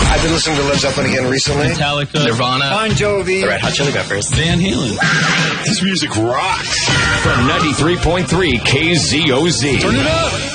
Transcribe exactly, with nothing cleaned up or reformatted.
I've been listening to Led Zeppelin again recently. Metallica, Nirvana, Bon Jovi, the Red Hot Chili Peppers, Van Halen. This music rocks. From ninety-three point three K Z O Z. Turn it up.